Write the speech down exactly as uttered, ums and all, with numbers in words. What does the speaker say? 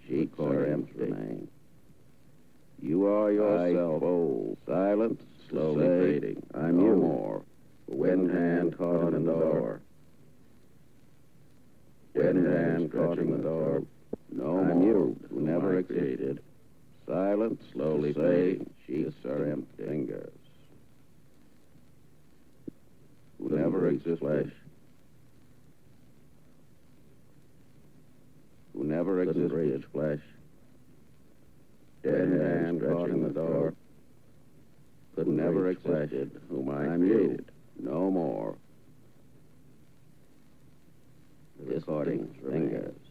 Cheeks are empty. You are yourself old, silent, slowly fading. I'm you more. Wind hand caught in the door. Wind hand caught in the door. No I'm more. You, who never existed. Silent, slowly fading. Cheeks are empty. Fingers. Who never existed. Flesh. Who never existed. Flesh. Dead hand caught in the door. Could never existed. Whom I created. No more. Recording fingers.